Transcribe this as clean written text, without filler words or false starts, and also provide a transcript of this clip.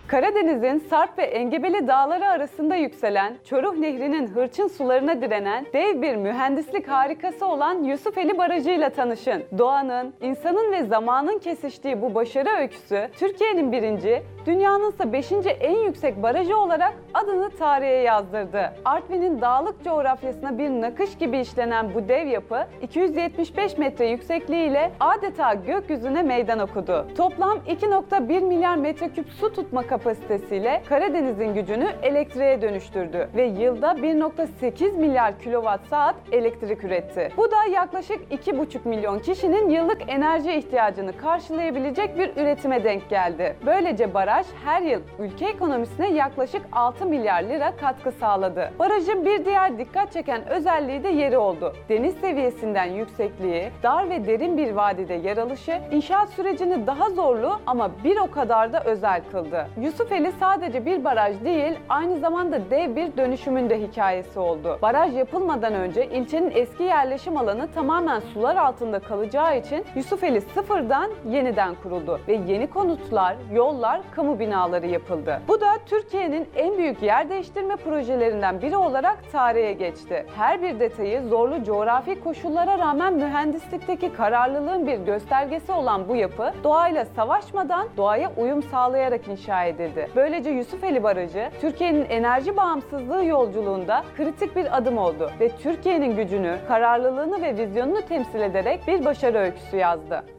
Karadeniz'in Sarp ve Engebeli dağları arasında yükselen, Çoruh Nehri'nin hırçın sularına direnen dev bir mühendislik harikası olan Yusufeli Barajı ile tanışın. Doğanın, insanın ve zamanın kesiştiği bu başarı öyküsü, Türkiye'nin birinci, dünyanınsa 5. en yüksek barajı olarak adını tarihe yazdırdı. Artvin'in dağlık coğrafyasına bir nakış gibi işlenen bu dev yapı, 275 metre yüksekliğiyle adeta gökyüzüne meydan okudu. Toplam 2,1 milyar metreküp su tutma kapasitesiyle Karadeniz'in gücünü elektriğe dönüştürdü ve yılda 1,8 milyar kilowatt saat elektrik üretti. Bu da yaklaşık 2,5 milyon kişinin yıllık enerji ihtiyacını karşılayabilecek bir üretime denk geldi. Böylece baraj her yıl ülke ekonomisine yaklaşık 6 milyar lira katkı sağladı. Barajın bir diğer dikkat çeken özelliği de yeri oldu. Deniz seviyesinden yüksekliği, dar ve derin bir vadide yer alışı, inşaat sürecini daha zorlu ama bir o kadar da özel kıldı. Yusufeli sadece bir baraj değil, aynı zamanda dev bir dönüşümün de hikayesi oldu. Baraj yapılmadan önce ilçenin eski yerleşim alanı tamamen sular altında kalacağı için Yusufeli sıfırdan yeniden kuruldu ve yeni konutlar, yollar, kamu binaları yapıldı. Bu da Türkiye'nin en büyük yer değiştirme projelerinden biri olarak tarihe geçti. Her bir detayı zorlu coğrafi koşullara rağmen mühendislikteki kararlılığın bir göstergesi olan bu yapı, doğayla savaşmadan doğaya uyum sağlayarak inşa edildi. Böylece Yusufeli Barajı, Türkiye'nin enerji bağımsızlığı yolculuğunda kritik bir adım oldu ve Türkiye'nin gücünü, kararlılığını ve vizyonunu temsil ederek bir başarı öyküsü yazdı.